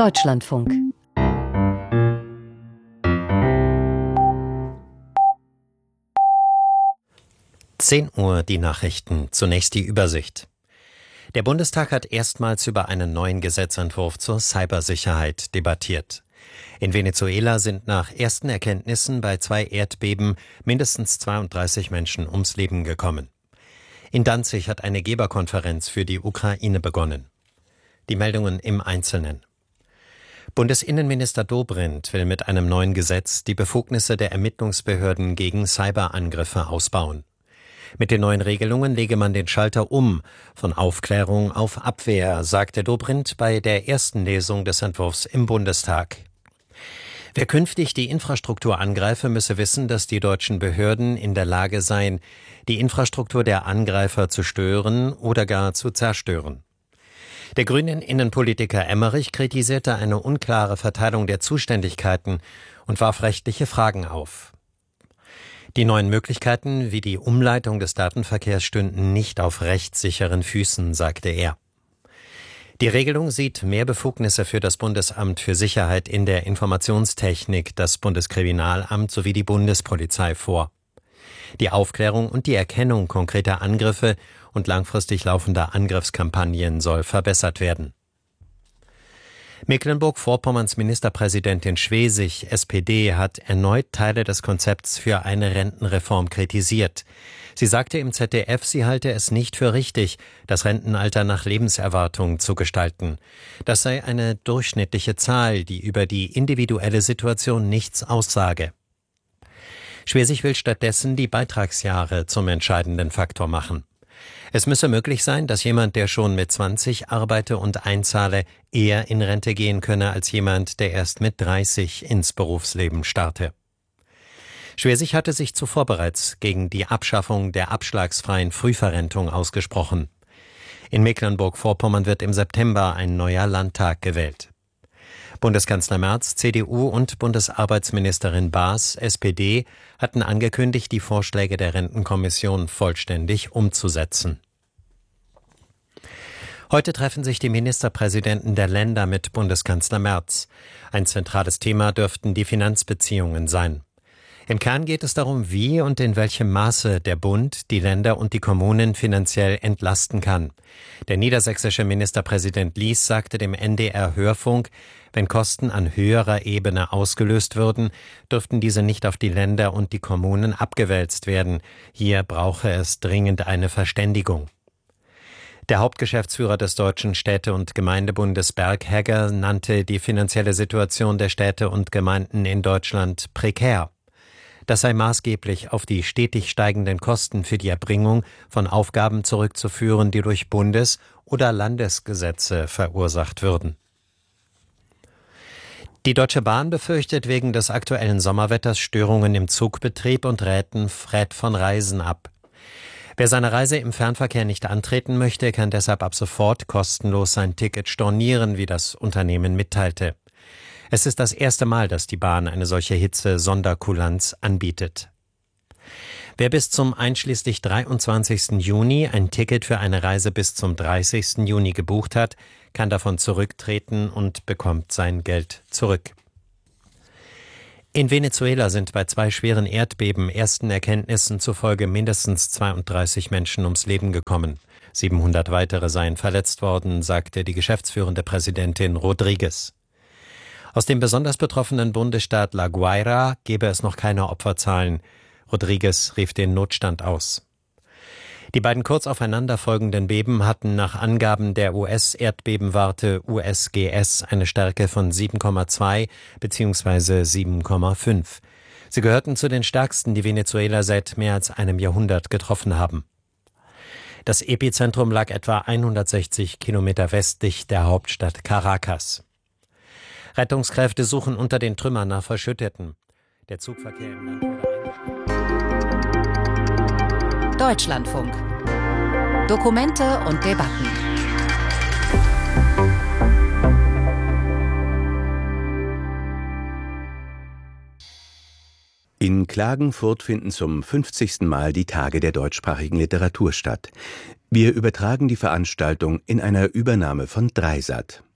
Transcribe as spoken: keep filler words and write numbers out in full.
Deutschlandfunk. zehn Uhr die Nachrichten. Zunächst die Übersicht. Der Bundestag hat erstmals über einen neuen Gesetzentwurf zur Cybersicherheit debattiert. In Venezuela sind nach ersten Erkenntnissen bei zwei Erdbeben mindestens zweiunddreißig Menschen ums Leben gekommen. In Danzig hat eine Geberkonferenz für die Ukraine begonnen. Die Meldungen im Einzelnen. Bundesinnenminister Dobrindt will mit einem neuen Gesetz die Befugnisse der Ermittlungsbehörden gegen Cyberangriffe ausbauen. Mit den neuen Regelungen lege man den Schalter um, von Aufklärung auf Abwehr, sagte Dobrindt bei der ersten Lesung des Entwurfs im Bundestag. Wer künftig die Infrastruktur angreife, müsse wissen, dass die deutschen Behörden in der Lage seien, die Infrastruktur der Angreifer zu stören oder gar zu zerstören. Der grünen Innenpolitiker Emmerich kritisierte eine unklare Verteilung der Zuständigkeiten und warf rechtliche Fragen auf. Die neuen Möglichkeiten wie die Umleitung des Datenverkehrs stünden nicht auf rechtssicheren Füßen, sagte er. Die Regelung sieht mehr Befugnisse für das Bundesamt für Sicherheit in der Informationstechnik, das Bundeskriminalamt sowie die Bundespolizei vor. Die Aufklärung und die Erkennung konkreter Angriffe und langfristig laufender Angriffskampagnen soll verbessert werden. Mecklenburg-Vorpommerns Ministerpräsidentin Schwesig, S P D, hat erneut Teile des Konzepts für eine Rentenreform kritisiert. Sie sagte im Z D F, sie halte es nicht für richtig, das Rentenalter nach Lebenserwartung zu gestalten. Das sei eine durchschnittliche Zahl, die über die individuelle Situation nichts aussage. Schwesig will stattdessen die Beitragsjahre zum entscheidenden Faktor machen. Es müsse möglich sein, dass jemand, der schon mit zwanzig arbeite und einzahle, eher in Rente gehen könne als jemand, der erst mit dreißig ins Berufsleben starte. Schwesig hatte sich zuvor bereits gegen die Abschaffung der abschlagsfreien Frühverrentung ausgesprochen. In Mecklenburg-Vorpommern wird im September ein neuer Landtag gewählt. Bundeskanzler Merz, C D U und Bundesarbeitsministerin Baas, S P D, hatten angekündigt, die Vorschläge der Rentenkommission vollständig umzusetzen. Heute treffen sich die Ministerpräsidenten der Länder mit Bundeskanzler Merz. Ein zentrales Thema dürften die Finanzbeziehungen sein. Im Kern geht es darum, wie und in welchem Maße der Bund die Länder und die Kommunen finanziell entlasten kann. Der niedersächsische Ministerpräsident Lies sagte dem N D R-Hörfunk, wenn Kosten an höherer Ebene ausgelöst würden, dürften diese nicht auf die Länder und die Kommunen abgewälzt werden. Hier brauche es dringend eine Verständigung. Der Hauptgeschäftsführer des Deutschen Städte- und Gemeindebundes Berghegger nannte die finanzielle Situation der Städte und Gemeinden in Deutschland prekär. Das sei maßgeblich auf die stetig steigenden Kosten für die Erbringung von Aufgaben zurückzuführen, die durch Bundes- oder Landesgesetze verursacht würden. Die Deutsche Bahn befürchtet wegen des aktuellen Sommerwetters Störungen im Zugbetrieb und rät von Reisen ab. Wer seine Reise im Fernverkehr nicht antreten möchte, kann deshalb ab sofort kostenlos sein Ticket stornieren, wie das Unternehmen mitteilte. Es ist das erste Mal, dass die Bahn eine solche Hitze-Sonderkulanz anbietet. Wer bis zum einschließlich dreiundzwanzigsten Juni ein Ticket für eine Reise bis zum dreißigsten Juni gebucht hat, kann davon zurücktreten und bekommt sein Geld zurück. In Venezuela sind bei zwei schweren Erdbeben ersten Erkenntnissen zufolge mindestens zweiunddreißig Menschen ums Leben gekommen. siebenhundert weitere seien verletzt worden, sagte die geschäftsführende Präsidentin Rodriguez. Aus dem besonders betroffenen Bundesstaat La Guaira gebe es noch keine Opferzahlen. Rodriguez rief den Notstand aus. Die beiden kurz aufeinander folgenden Beben hatten nach Angaben der U S-Erdbebenwarte U S G S eine Stärke von sieben Komma zwei bzw. sieben Komma fünf. Sie gehörten zu den stärksten, die Venezuela seit mehr als einem Jahrhundert getroffen haben. Das Epizentrum lag etwa hundertsechzig Kilometer westlich der Hauptstadt Caracas. Rettungskräfte suchen unter den Trümmern nach Verschütteten. Der Zugverkehr im Land wurde eingestellt. Deutschlandfunk. Dokumente und Debatten. In Klagenfurt finden zum fünfzigsten Mal die Tage der deutschsprachigen Literatur statt. Wir übertragen die Veranstaltung in einer Übernahme von Dreisat.